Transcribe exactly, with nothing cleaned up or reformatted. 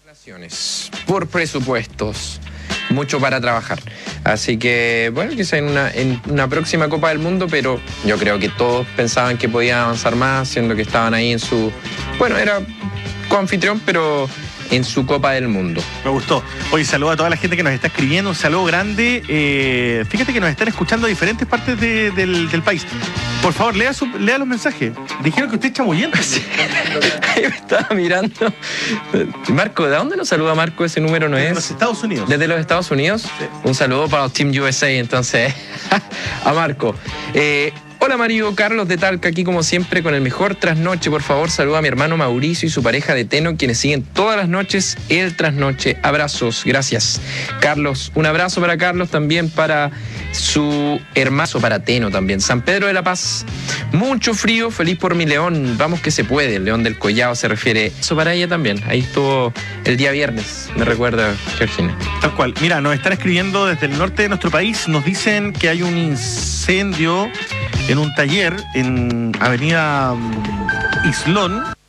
Por presupuestos, mucho para trabajar. Así que, bueno, quizá en una, en una próxima Copa del Mundo, pero yo creo que todos pensaban que podían avanzar más, siendo que estaban ahí en su... Bueno, era coanfitrión, pero en su Copa del Mundo. Me gustó. Oye, saludo a toda la gente que nos está escribiendo, un saludo grande. Eh, fíjate que nos están escuchando de diferentes partes de, del, del país. Por favor, lea, su, lea los mensajes. Dijeron que usted es chamullento. Sí. Ahí me estaba mirando. Marco, ¿de dónde nos saluda Marco? Ese número no es. Desde los Estados Unidos. Desde los Estados Unidos. Sí. Un saludo para los Team U S A, entonces, a Marco. Eh, Hola Mario, Carlos de Talca, aquí como siempre con el mejor trasnoche. Por favor, saluda a mi hermano Mauricio y su pareja de Teno, quienes siguen todas las noches el trasnoche. Abrazos, gracias. Carlos, un abrazo para Carlos, también para su hermano, para Teno también. San Pedro de la Paz, mucho frío, feliz por mi León, vamos que se puede. El León del Collao se refiere. Eso para ella también, ahí estuvo el día viernes, me recuerda Georgina. Tal cual. Mira, nos están escribiendo desde el norte de nuestro país, nos dicen que hay un incendio en un taller en Avenida um, Islón.